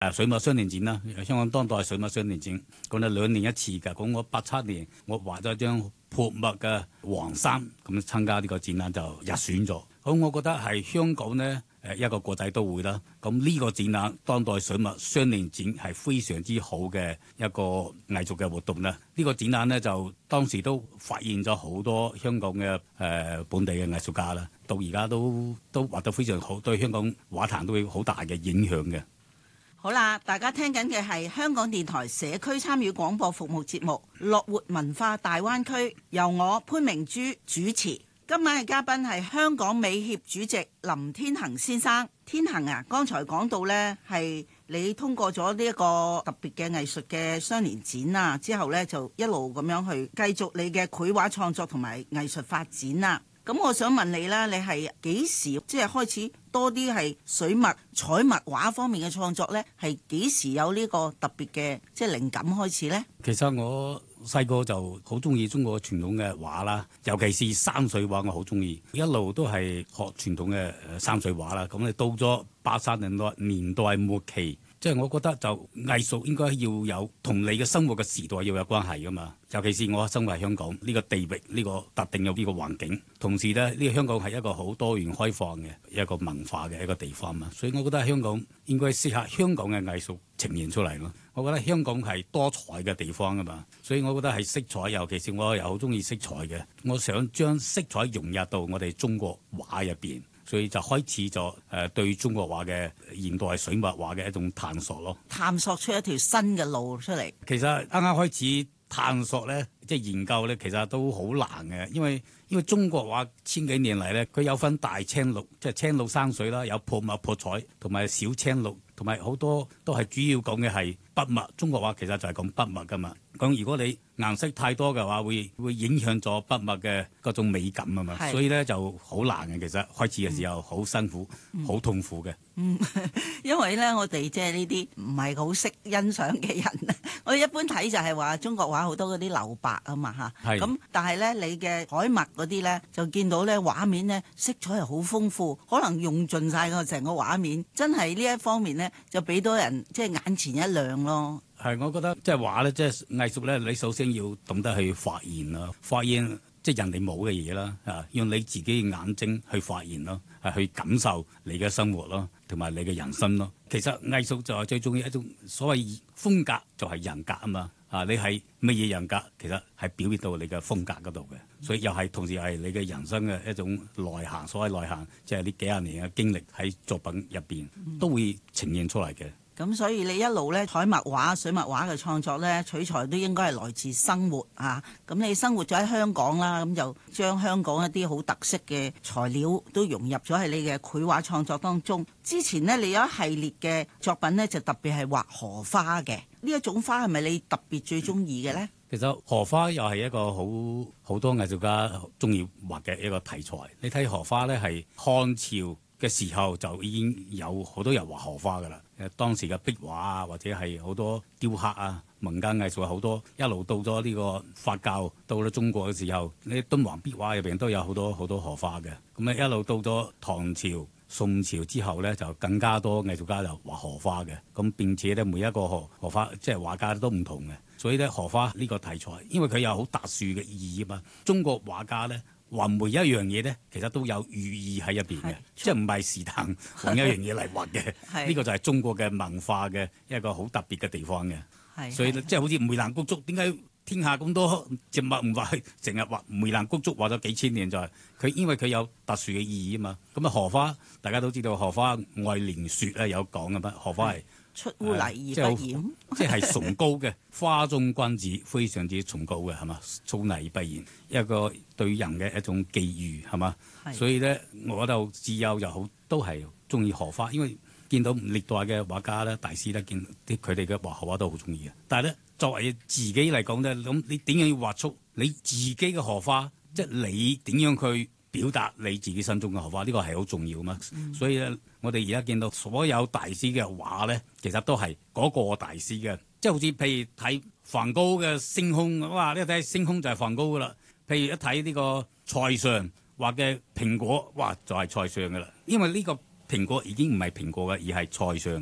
水墨雙年展啦，香港當代水墨雙年展，咁咧2年一次㗎。咁我87年我畫咗張潑墨嘅黃衫，咁參加呢個展覽就入選咗。咁我覺得係香港呢一個國際都會啦。咁呢個展覽當代水墨雙年展係非常之好嘅一個藝術嘅活動啦。呢個展覽呢，就當時都發現咗好多香港嘅本地嘅藝術家啦，到而家都畫得非常好，對香港畫壇都會好大嘅影響嘅。 好啦，大家聽緊嘅係香港電台社區參與廣播服務節目《樂活文化大灣區》，由我潘明珠主持。今晚嘅嘉賓係香港美協主席林天行先生。天行啊，剛才講到呢，係你通過咗呢一個特別嘅藝術嘅雙年展啊，之後呢，就一路咁樣去繼續你嘅繪畫創作同埋藝術發展啦。咁我想問你啦，你係幾時即係開始多啲係水墨彩墨畫方面嘅創作呢？係幾時有呢個特別嘅即係靈感開始呢？ 其實我細個就好中意中國傳統嘅畫啦，尤其是山水畫，我好中意，一路都係學傳統嘅山水畫啦。咁你到咗80年代末期，即係我覺得就藝術應該要有同你嘅生活嘅時代要有關係噶嘛。尤其是我生活喺香港呢個地域呢個特定嘅呢個環境，同時呢，呢個香港係一個好多元開放嘅一個文化嘅一個地方嘛，所以我覺得香港應該適合香港嘅藝術呈現出嚟咯。我覺得香港係多彩嘅地方啊嘛，所以我覺得係色彩，尤其是我又好中意色彩嘅，我想將色彩融入到我哋中國畫入邊，所以就開始咗對中國畫嘅現代水墨畫嘅一種探索咯， 探索出一條新嘅路出嚟。 其實啱啱開始探索咧，即係研究咧，其實都好難嘅，因為中國畫千幾年嚟咧，佢有分大青綠，即係青綠山水啦，有潑墨潑彩，同埋小青綠，同埋好多都係主要講嘅係筆墨。中國畫其實就係講筆墨噶嘛。咁如果你顏色太多嘅話，會影響咗筆墨嘅嗰種美感啊嘛。所以咧就好難嘅，其實開始嘅時候好辛苦，好痛苦嘅。 因為咧我哋即係呢啲唔係好識欣賞嘅人，我哋一般睇就係話中國畫好多嗰啲留白啊嘛嚇。咁但係咧你嘅彩墨嗰啲咧就見到咧畫面咧色彩係好豐富，可能用盡晒個成個畫面，真係呢一方面咧就俾到人即係眼前一亮咯。係， 我覺得即係畫咧，即係藝術咧，你首先要懂得去發現啦，發現即係人哋冇嘅嘢啦，用你自己嘅眼睛去發現咯，去感受你嘅生活咯，同埋你嘅人生咯。其實藝術就係最重要一種所謂風格，就係人格啊嘛。你係乜嘢人格，其實係表現到你嘅風格嗰度嘅，所以又係同時係你嘅人生嘅一種內涵。所謂內涵，即係呢幾廿年嘅經歷喺作品入邊都會呈現出嚟嘅。 咁所以你一路咧彩墨畫、水墨畫嘅創作咧，取材都應該係來自生活啊。咁你生活咗喺香港啦，咁就將香港一啲好特色嘅材料都融入咗喺你嘅繪畫創作當中。之前呢，你有一系列嘅作品呢，就特別係畫荷花嘅。呢一種花係咪你特別最中意嘅呢？ 其實荷花又係一個好多藝術家中意畫嘅一個題材。你睇荷花呢，係漢朝嘅時候就已經有好多人畫荷花噶啦。當時嘅壁畫啊，或者係好多雕刻啊，民間藝術好多，一路到咗呢個佛教到咗中國嘅時候，呢敦煌壁畫入邊都有好多荷花嘅。咁一路到咗唐朝、宋朝之後呢，就更加多藝術家就畫荷花嘅。咁並且呢，每一個荷花即係畫家都唔同嘅，所以呢，荷花呢個題材，因為佢有好特殊嘅意義啊嘛。中國畫家呢，畫每一樣嘢呢，其實都有寓意喺入邊嘅，即係唔係是但揾一樣嘢嚟畫嘅。呢個就係中國嘅文化嘅一個好特別嘅地方嘅。所以即係好似梅蘭菊竹，點解天下咁多植物唔畫，成日畫梅蘭菊竹畫咗幾千年，就係佢因為佢有特殊嘅意義啊嘛。咁啊荷花大家都知道，荷花愛蓮雪啊有講嘅嘛，荷花係出污泥而不染， 即係崇高嘅花中君子，非常之崇高嘅係嘛，粗泥而不染，一個對人嘅一種寄語係嘛。所以咧，我就自幼又好都係中意荷花，因為見到歷代嘅畫家咧、大師咧，見啲佢哋嘅畫荷花都好中意嘅。但係咧，作為自己嚟講咧，咁你點樣要畫出你自己嘅荷花？即係你點樣去表達你自己心中嘅荷花？呢個係好重要嘛。所以咧，我哋而家見到所有大師嘅畫咧，其實都係嗰個大師嘅。即係好似譬如睇梵高嘅星空，哇！你睇星空就係梵高噶啦。譬如一睇呢個塞尚畫嘅蘋果，哇！就係塞尚噶啦。因為呢個蘋果已經唔係蘋果嘅，而係塞尚噶啦。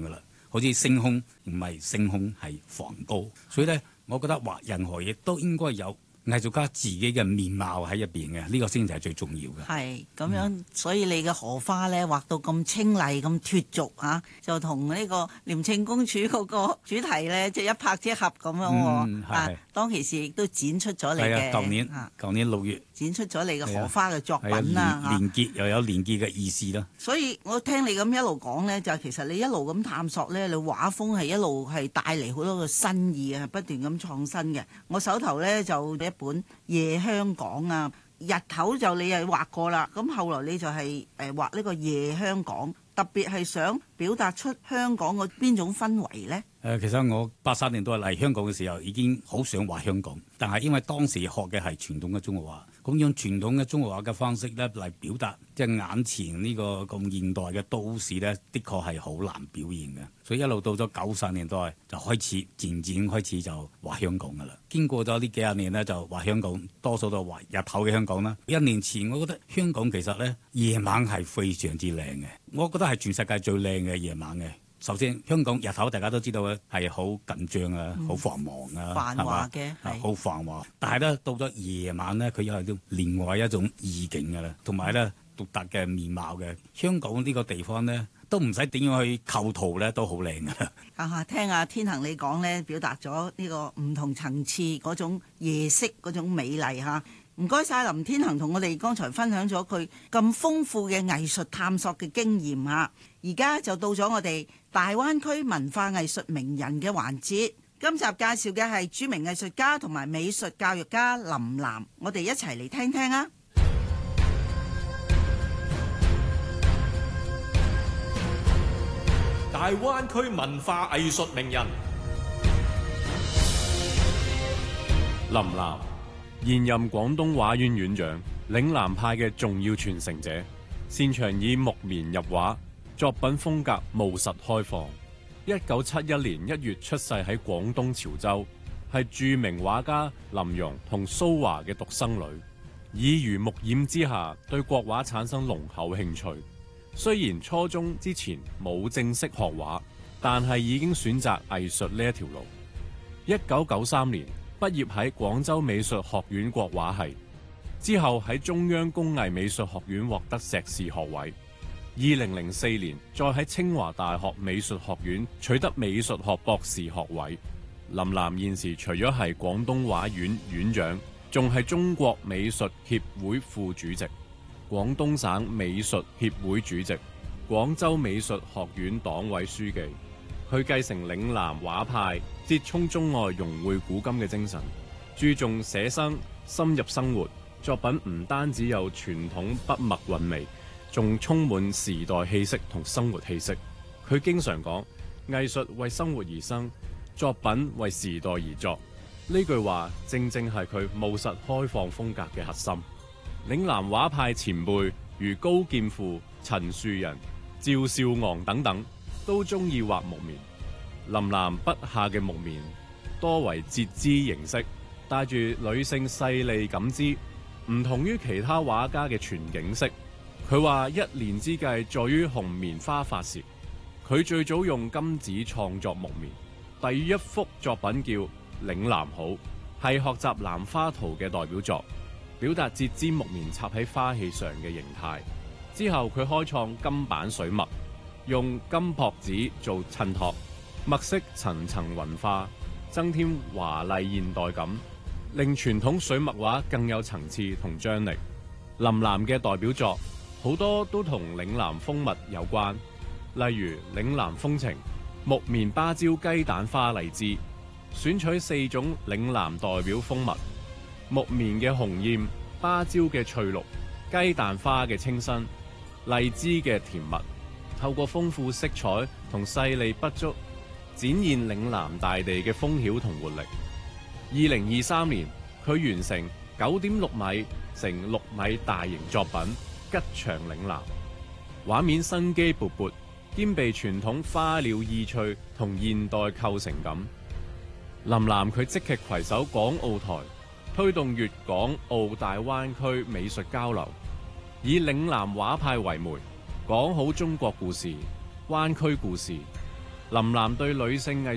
好似星空唔係星空係梵高，所以咧，我覺得畫任何嘢都應該有藝術家自己嘅面貌喺入邊嘅，呢個先至係最重要嘅。 係咁樣，所以你嘅荷花咧畫到咁清麗、咁脫俗嚇，就同呢個廉政公署嗰個主題咧，即係一拍即合咁樣喎。當其時亦都展出咗你嘅。 舊年6月展出咗你嘅荷花嘅作品啦嚇。 連結又有連結嘅意思啦。 所以我聽你咁一路講咧，就其實你一路咁探索咧，你畫風係一路係帶嚟好多嘅新意啊，不斷咁創新嘅。我手頭咧就一本《夜香港》啊，日頭就你係畫過啦，咁後來你就係畫呢個夜香港，特別係想表達出香港嘅邊種氛圍呢？ 其實我83年都係嚟香港嘅時候已經好想畫香港，但係因為當時學嘅係傳統嘅中國話，咁用傳統嘅中國話嘅方式咧嚟表達，即係眼前呢個咁現代嘅都市咧，的確係好難表現嘅。所以一路到咗90年代就開始漸漸開始就畫香港噶啦。經過咗呢幾十年呢，就畫香港，多數都畫日頭嘅香港啦。1年前我覺得香港其實咧夜晚係非常之靚嘅，我覺得係全世界最靚嘅夜晚嘅。首先，香港日頭大家都知道咧係好緊張啊，好繁忙啊， 繁華嘅， 好繁華。但係咧到咗夜晚咧，佢又係另外一種意境㗎啦，同埋咧獨特嘅面貌嘅。香港呢個地方咧，都唔使點樣去構圖咧，都好靚㗎啦。 聽阿天恒你講咧，表達咗呢個唔同層次嗰種夜色嗰種美麗嚇。唔該晒林天恒同我哋剛才分享咗佢咁豐富嘅藝術探索嘅經驗嚇。而家就到咗我哋大灣區文化藝術名人嘅環節。今集介紹嘅係著名藝術家同埋美術教育家林嵐，我哋一齊嚟聽聽啊！ 大灣區文化藝術名人林嵐，現任廣東畫院院長，嶺南派嘅重要傳承者，擅長以木棉入畫，作品風格務實開放。1971年1月出世喺廣東潮州，係著名畫家林容同蘇華嘅獨生女。耳濡目染之下，對國畫產生濃厚興趣。雖然初中之前冇正式學畫，但係已經選擇藝術呢一條路。1993年畢業喺廣州美術學院國畫系，之後喺中央工藝美術學院獲得碩士學位。2004年再喺清華大學美術學院取得美術學博士學位。林嵐現時除咗係廣東畫院院長，仲係中國美術協會副主席、廣東省美術協會主席、廣州美術學院黨委書記。佢繼承嶺南畫派折衷中外融會古今嘅精神，注重寫生深入生活，作品唔單止有傳統筆墨韻味，仲充滿時代氣息同生活氣息。佢經常講，藝術為生活而生，作品為時代而作。呢句話正正係佢務實開放風格嘅核心。嶺南畫派前輩如高劍父、陳樹人、趙少昂等等，都中意畫木棉。林嵐筆下嘅木棉多為折枝形式，帶住女性細膩感知，唔同於其他畫家嘅全景式。佢話一年之計在於紅棉花發時，佢最早用金紙創作木棉。第一幅作品叫《嶺南好》，係學習蘭花圖嘅代表作，表達折枝木棉插喺花器上嘅形態。之後佢開創金版水墨，用金箔紙做襯托，墨色層層雲化，增添華麗現代感，令傳統水墨畫更有層次同張力。林嵐嘅代表作好多都同嶺南風物有關，例如嶺南風情、木棉芭蕉雞蛋花荔枝，選取4種嶺南代表風物：木棉嘅紅豔、芭蕉嘅翠綠、雞蛋花嘅清新、荔枝嘅甜蜜，透過豐富色彩同細膩筆觸，展現嶺南大地嘅風曉同活力。2023年，佢完成9.6米乘6米大型作品《吉祥嶺南》，畫面生機勃勃，兼備傳統花鳥意趣同現代構成感。林嵐佢積極攜手港澳台，推動粵港澳大灣區美術交流，以嶺南畫派為媒，講好中國故事、灣區故事， 林嵐對女性藝